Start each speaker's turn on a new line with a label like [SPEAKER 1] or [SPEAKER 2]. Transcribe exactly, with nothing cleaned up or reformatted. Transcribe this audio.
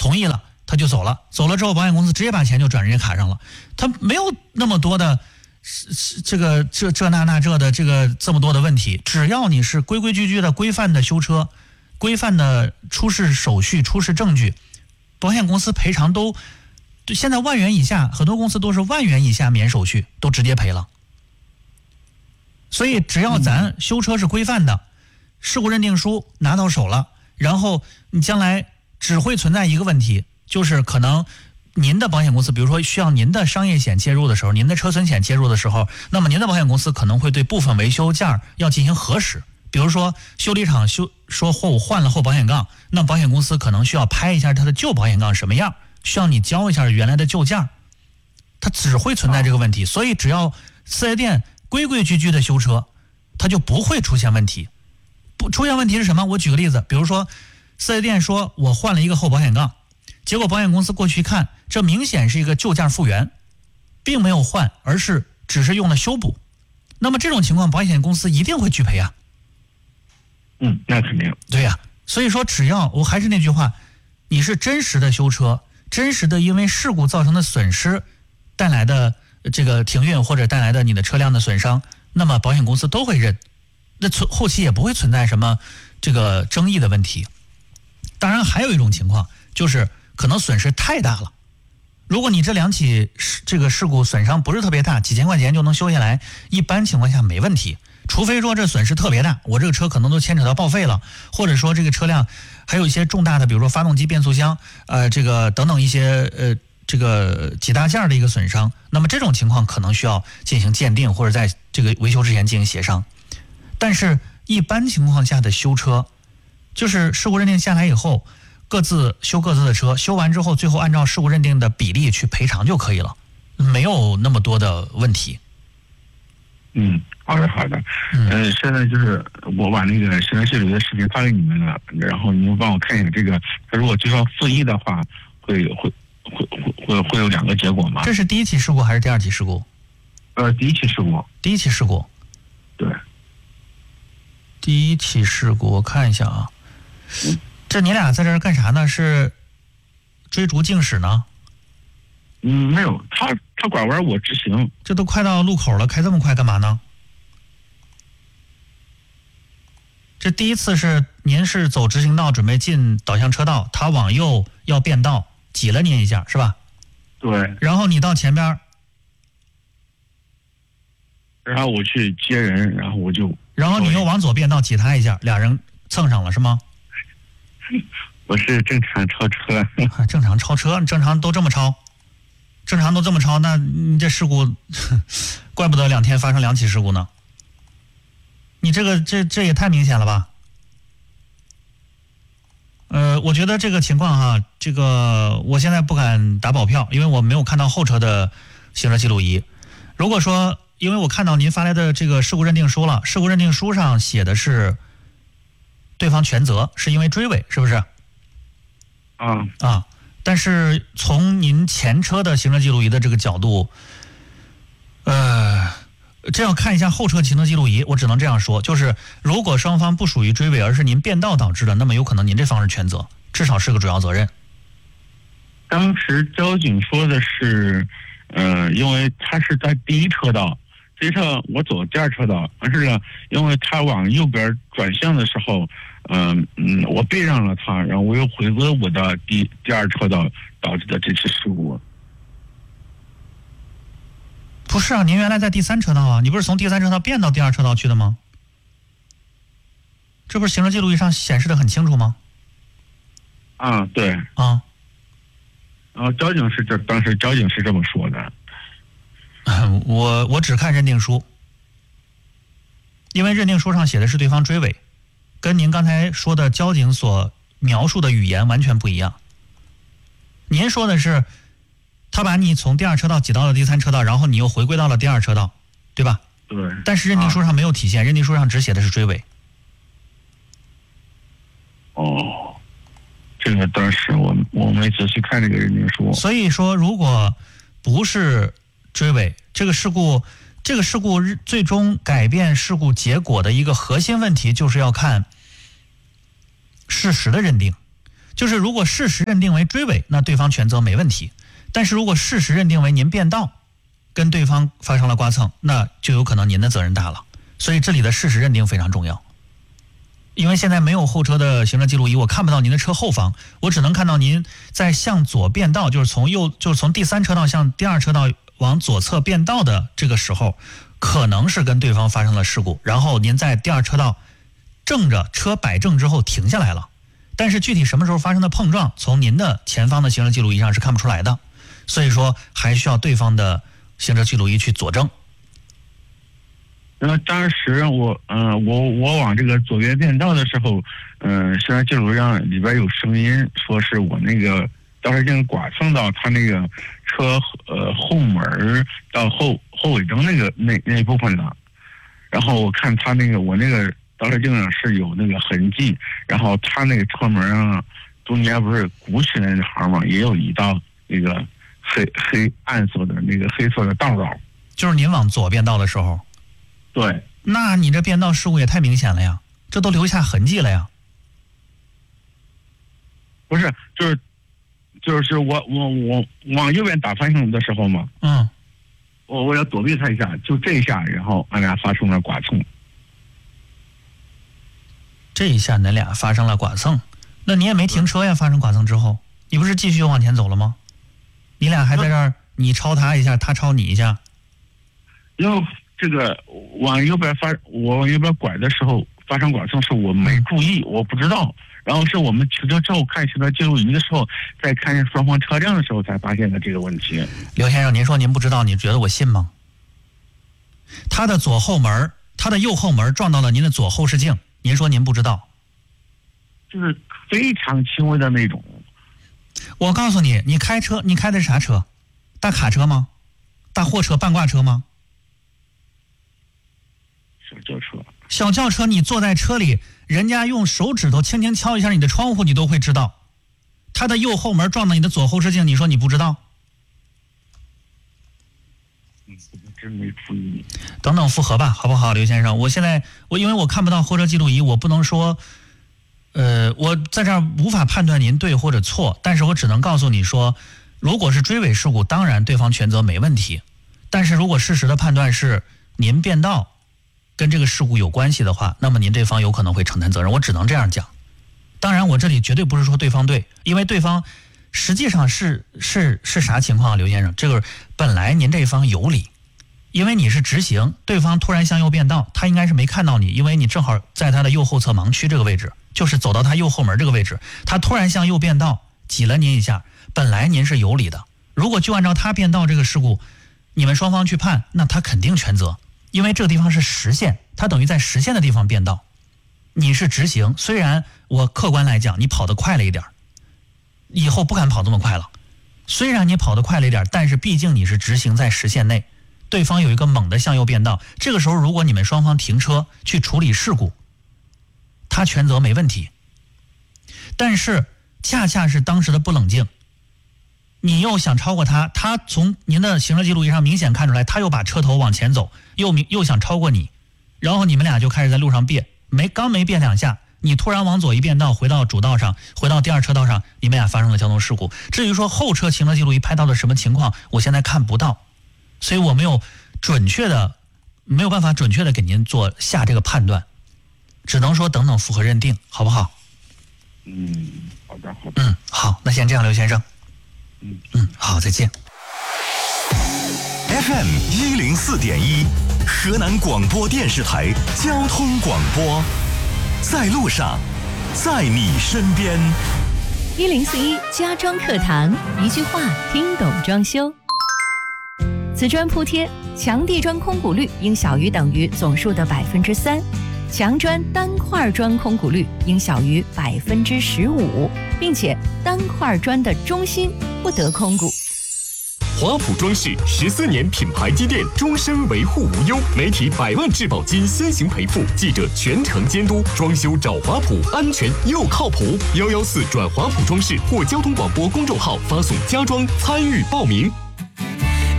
[SPEAKER 1] 同意了，他就走了，走了之后保险公司直接把钱就转人家卡上了，他没有那么多的这个这这那那这的这个这么多的问题，只要你是规规矩矩的规范的修车，规范的出示手续出示证据，保险公司赔偿都现在万元以下，很多公司都是万元以下免手续都直接赔了。所以只要咱修车是规范的，事故认定书拿到手了，然后你将来只会存在一个问题，就是可能您的保险公司比如说需要您的商业险介入的时候，您的车损险介入的时候，那么您的保险公司可能会对部分维修件要进行核实，比如说修理厂修说货物换了后保险杠，那保险公司可能需要拍一下它的旧保险杠什么样，需要你交一下原来的旧件，它只会存在这个问题。所以只要四 S 店规规矩矩的修车，它就不会出现问题。不出现问题是什么？我举个例子，比如说四 S 店说我换了一个后保险杠，结果保险公司过去看，这明显是一个旧件复原，并没有换，而是只是用了修补。那么这种情况，保险公司一定会拒赔啊。
[SPEAKER 2] 嗯，那肯定。
[SPEAKER 1] 对呀、啊，所以说只要我还是那句话，你是真实的修车，真实的因为事故造成的损失带来的这个停运或者带来的你的车辆的损伤，那么保险公司都会认，那后期也不会存在什么这个争议的问题。当然还有一种情况，就是可能损失太大了。如果你这两起这个事故损伤不是特别大，几千块钱就能修下来，一般情况下没问题。除非说这损失特别大，我这个车可能都牵扯到报废了，或者说这个车辆还有一些重大的，比如说发动机、变速箱，呃，这个等等一些呃这个几大件的一个损伤，那么这种情况可能需要进行鉴定，或者在这个维修之前进行协商。但是一般情况下的修车，就是事故认定下来以后，各自修各自的车，修完之后最后按照事故认定的比例去赔偿就可以了，没有那么多的问题。
[SPEAKER 2] 嗯，好的好的。嗯、呃，现在就是我把那个行车记录仪的视频发给你们了，然后你们帮我看一下这个，如果对方复议的话，会会会会会会有两个结果吗？
[SPEAKER 1] 这是第一起事故还是第二起事故？
[SPEAKER 2] 呃，第一起事故。
[SPEAKER 1] 第一起事故。
[SPEAKER 2] 对。
[SPEAKER 1] 第一起事故，我看一下啊。
[SPEAKER 2] 嗯。
[SPEAKER 1] 这你俩在这儿干啥呢？是追逐竞驶呢？
[SPEAKER 2] 嗯，没有，他他拐弯我直行。
[SPEAKER 1] 这都快到路口了，开这么快干嘛呢？这第一次是您是走直行道准备进导向车道，他往右要变道，挤了您一下是吧？
[SPEAKER 2] 对。
[SPEAKER 1] 然后你到前边，
[SPEAKER 2] 然后我去接人，然后我就。
[SPEAKER 1] 然后你又往左变道挤他一下，俩人蹭上了是吗？
[SPEAKER 2] 我是正常超车。
[SPEAKER 1] 正常超车，正常都这么超。正常都这么超，那你这事故，怪不得两天发生两起事故呢。你这个这这也太明显了吧？呃，我觉得这个情况哈，这个我现在不敢打保票，因为我没有看到后车的行车记录仪。如果说，因为我看到您发来的这个事故认定书了，事故认定书上写的是对方全责，是因为追尾，是不是？
[SPEAKER 2] 啊
[SPEAKER 1] 啊。但是从您前车的行车记录仪的这个角度，呃，这要看一下后车行车记录仪，我只能这样说，就是如果双方不属于追尾，而是您变道导致的，那么有可能您这方是全责，至少是个主要责任。
[SPEAKER 2] 当时交警说的是，呃，因为他是在第一车道，这一车我走第二车道，但是呢，因为他往右边转向的时候。嗯嗯，我避让了他，然后我又回归我的第第二车道，导致的这次事故。
[SPEAKER 1] 不是啊，您原来在第三车道啊，你不是从第三车道变到第二车道去的吗？这不是行车记录仪上显示的很清楚吗？
[SPEAKER 2] 啊，对。
[SPEAKER 1] 啊。
[SPEAKER 2] 然后交警是这，当时交警是这么说的。
[SPEAKER 1] 我我只看认定书，因为认定书上写的是对方追尾。跟您刚才说的交警所描述的语言完全不一样。您说的是，他把你从第二车道挤到了第三车道，然后你又回归到了第二车道，对吧？
[SPEAKER 2] 对。
[SPEAKER 1] 但是认定书上没有体现，啊、认定书上只写的是追尾。
[SPEAKER 2] 哦，这个当时我我没仔细看这个认定书。
[SPEAKER 1] 所以说，如果不是追尾，这个事故。这个事故最终改变事故结果的一个核心问题，就是要看事实的认定。 就是如果事实认定为追尾，那对方全责没问题；但是如果事实认定为您变道，跟对方发生了刮蹭，那就有可能您的责任大了。所以这里的事实认定非常重要。因为现在没有后车的行车记录仪，我看不到您的车后方，我只能看到您在向左变道，就是从右，就是从第三车道向第二车道往左侧变道的这个时候，可能是跟对方发生了事故，然后您在第二车道正着车摆正之后停下来了。但是具体什么时候发生的碰撞，从您的前方的行车记录仪上是看不出来的，所以说还需要对方的行车记录仪去佐证。
[SPEAKER 2] 那当时我，嗯、呃，我我往这个左边变道的时候，嗯、呃，行车记录上里边有声音，说是我那个倒车镜剐蹭到他那个车呃后门到后后尾灯那个那那部分了。然后我看他那个我那个倒车镜上是有那个痕迹，然后他那个车门上中间不是鼓起来那行嘛，也有一道那个黑黑暗色的那个黑色的道道。
[SPEAKER 1] 就是您往左变道的时候。
[SPEAKER 2] 对，
[SPEAKER 1] 那你这变道事故也太明显了呀，这都留下痕迹了呀。
[SPEAKER 2] 不是，就是就是我我我往右边打方向的时候嘛，
[SPEAKER 1] 嗯，
[SPEAKER 2] 我我要躲避他一下，就这一下，然后俺俩发生了剐蹭。
[SPEAKER 1] 这一下你俩发生了剐蹭，那你也没停车呀？发生剐蹭之后，你不是继续往前走了吗？你俩还在这儿，你超他一下，他超你一下。
[SPEAKER 2] 因为这个往右边发，我往右边拐的时候发生剐蹭，是我没注意，我不知道。然后是我们停车之后看行车记录仪的时候，在看见双方车辆的时候才发现的这个问题。
[SPEAKER 1] 刘先生，您说您不知道，你觉得我信吗？他的左后门，他的右后门撞到了您的左后视镜，您说您不知道？
[SPEAKER 2] 就是非常轻微的那种。
[SPEAKER 1] 我告诉你，你开车，你开的是啥车？大卡车吗？大货车、半挂车吗？
[SPEAKER 2] 小轿车。
[SPEAKER 1] 小轿车，你坐在车里，人家用手指头轻轻敲一下你的窗户，你都会知道。他的右后门撞到你的左后视镜，你说你不知道？
[SPEAKER 2] 嗯，我真没注意。
[SPEAKER 1] 等等复核吧，好不好，刘先生？我现在我因为我看不到后车记录仪，我不能说，呃，我在这儿无法判断您对或者错，但是我只能告诉你说，如果是追尾事故，当然对方全责没问题。但是如果事实的判断是您变道跟这个事故有关系的话，那么您这方有可能会承担责任，我只能这样讲。当然我这里绝对不是说对方对，因为对方实际上是是是啥情况啊，刘先生？这个本来您这方有理，因为你是直行，对方突然向右变道，他应该是没看到你，因为你正好在他的右后侧盲区这个位置，就是走到他右后门这个位置，他突然向右变道挤了您一下，本来您是有理的。如果就按照他变道这个事故，你们双方去判，那他肯定全责，因为这个地方是实线，他等于在实线的地方变道，你是直行，虽然我客观来讲你跑得快了一点，以后不敢跑这么快了。虽然你跑得快了一点，但是毕竟你是直行在实线内，对方有一个猛的向右变道，这个时候如果你们双方停车去处理事故，他全责没问题。但是恰恰是当时的不冷静，你又想超过他，他从您的行车记录仪上明显看出来，他又把车头往前走，又又想超过你，然后你们俩就开始在路上别，没刚没别两下，你突然往左一变道，回到主道上，回到第二车道上，你们俩发生了交通事故。至于说后车行车记录仪拍到的什么情况，我现在看不到，所以我没有准确的没有办法准确的给您做下这个判断，只能说等等复核认定，好不好？
[SPEAKER 2] 嗯，好的好的。
[SPEAKER 1] 嗯，好，那先这样，刘先生。
[SPEAKER 2] 嗯
[SPEAKER 1] 嗯，好，再见。
[SPEAKER 3] F M 一零四点一，河南广播电视台交通广播，在路上，在你身边。
[SPEAKER 4] 一零四一家装课堂，一句话听懂装修。瓷砖铺贴，墙地砖空鼓率应小于等于总数的百分之三，墙砖单块砖空鼓率应小于百分之十五，并且单块砖的中心不得空鼓。
[SPEAKER 5] 华普装饰十四年品牌积淀，终身维护无忧，媒体百万质保金先行赔付，记者全程监督，装修找华普，安全又靠谱。幺幺四转华普装饰或交通广播公众号发送家装参与报名。